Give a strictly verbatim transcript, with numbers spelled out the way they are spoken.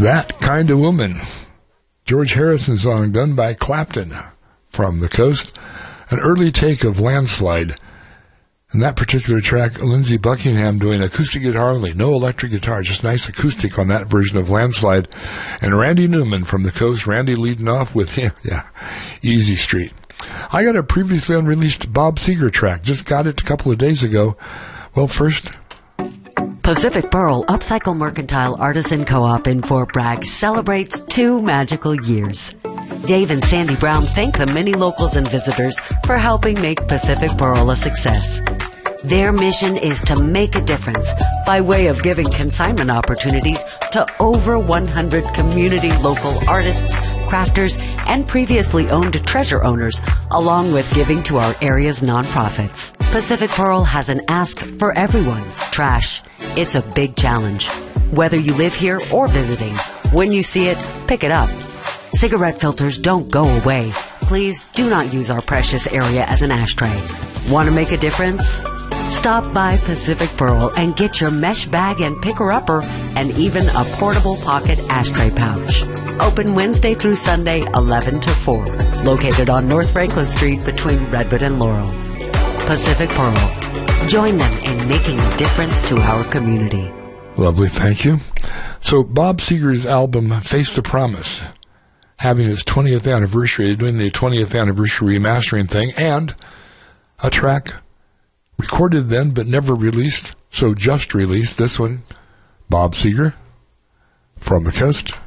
That Kind of Woman, George Harrison song done by Clapton from the Coast. An early take of Landslide. And that particular track, Lindsey Buckingham doing acoustic guitar only, no electric guitar, just nice acoustic on that version of Landslide. And Randy Newman from the Coast, Randy leading off with him, yeah, Easy Street. I got a previously unreleased Bob Seger track, just got it a couple of days ago. Well, first... Pacific Pearl Upcycle Mercantile Artisan Co-op in Fort Bragg celebrates two magical years. Dave and Sandy Brown thank the many locals and visitors for helping make Pacific Pearl a success. Their mission is to make a difference by way of giving consignment opportunities to over one hundred community local artists, crafters, and previously owned treasure owners, along with giving to our area's nonprofits. Pacific Pearl has an ask for everyone. Trash. It's a big challenge. Whether you live here or visiting, when you see it, pick it up. Cigarette filters don't go away. Please do not use our precious area as an ashtray. Want to make a difference? Stop by Pacific Pearl and get your mesh bag and picker-upper and even a portable pocket ashtray pouch. Open Wednesday through Sunday, eleven to four. Located on North Franklin Street between Redwood and Laurel. Pacific Pearl. Join them in making a difference to our community. Lovely, thank you. So Bob Seger's album, Face the Promise, having its twentieth anniversary, doing the twentieth anniversary remastering thing, and a track recorded then but never released, so just released, this one, Bob Seger, From the Coast.